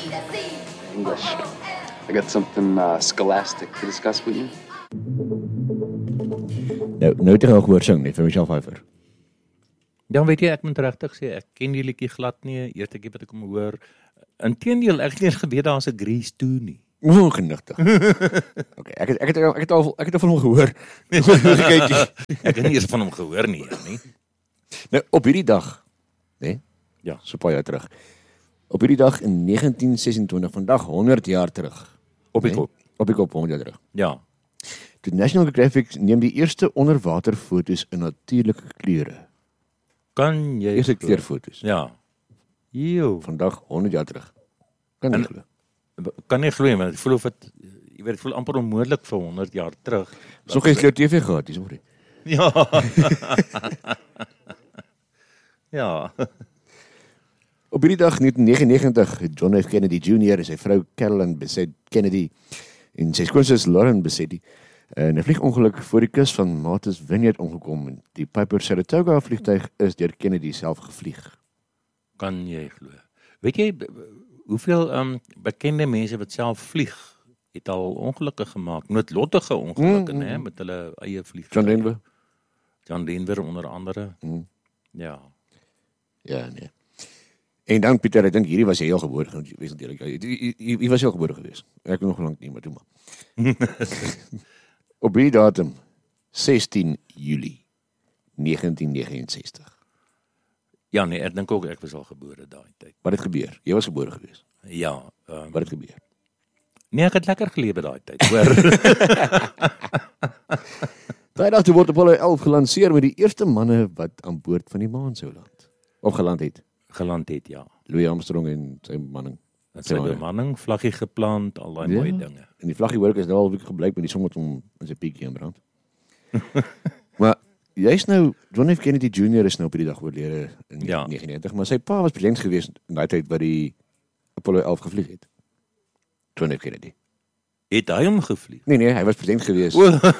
English. I got something scholastic to discuss with you. Nou het ek al gehoor sing, net vir Michelle Pfeiffer. Ja, weet jy, ek moet regtig sê, ek ken die liedjie glad nie, eerste keer wat ek hom hoor. Inteendeel, ek het nie eens geweet daar's 'n Grease 2 nie. Ongenigtig. Okay, ek het al van hom gehoor. Ek het nie eens van hom gehoor nie. Nou, op hierdie dag, nee? Ja. So paar jaar terug. Op hierdie dag in 1926, vandag 100 jaar terug. Op die kop. Op die kop 100 jaar terug. Ja. Toe National Geographic neem die eerste onderwaterfoto's in natuurlike kleure. Kan jy Eerste kleurfoto's. Ja. Eeuw. Vandag 100 jaar terug. Kan nie glo. Kan nie glo, want ek voel of dit, jy weet, ek voel amper onmoontlik vir 100 jaar terug. So geen kleur TV gehad, dis hoor. Ja. Ja. Op hierdie dag 1999 het John F. Kennedy Jr. en sy vrou Carolyn Bessette Kennedy en sy skoonsus Lauren Bessette in 'n vliegongeluk voor die kus van Martha's Vineyard omgekom en die Piper Saratoga vliegtuig is deur Kennedy self gevlieg. Kan jy glo? Weet jy hoeveel bekende mense wat self vlieg het al ongelukke gemaak, noodlottige ongelukke, né, met hulle eie vliegtuig. John Denver onder andere. Ja. Ja, nee. En dan Pieter, ek dink hierdie was jy heel gebore gewees natuurlik. Jy was heel gebore gewees. Ek nog lank nie, maar toe maar. Op die datum 16 Julie 1969. Ja nee, ek dink ook ek was al gebore daai tyd. Wat het gebeur? Jy was gebore gewees. Ja, wat het gebeur? Nee, ek het lekker gelewe daai tyd, hoor. Daai dag toe word Apollo 11 gelanseer met die eerste manne wat aan boord van die maan sou land. Of geland het. Geland het, ja. Louis Armstrong en sy bemanning. Sy bemanning, vlaggie geplant, al daai mooi dinge. En die vlaggie hoor ek is nou al gebleik met die som met hom in sy piekie in brand. Maar jy's nou, John F. Kennedy Jr. is nou op die dag oorlede in 1999, maar sy pa was president gewees in daai tyd wat die Apollo 11 gevlieg het. John F. Kennedy. Het hy hom gevlieg? Nee, hy was president gewees.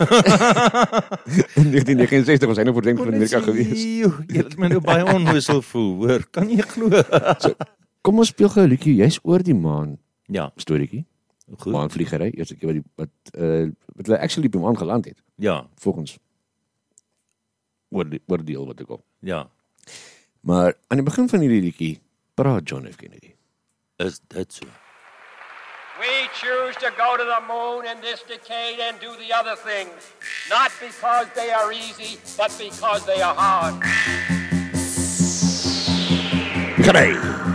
In 1969 was hy nou president van Amerika gewees. Jy laat my nou baie onnoosel voel, hoor. Kan jy glo? So, kom ons speel gou 'n liedjie, jy's oor die maan. Ja. Storieetjie. Goed. Maanvliegery, eerste keer wat hulle actually op die maan geland het. Ja. Volgens wat deel wat ek al. Ja. Maar aan die begin van hierdie liedjie praat John F. Kennedy. Is dit so? We choose to go to the moon in this decade and do the other things, not because they are easy, but because they are hard. G'day!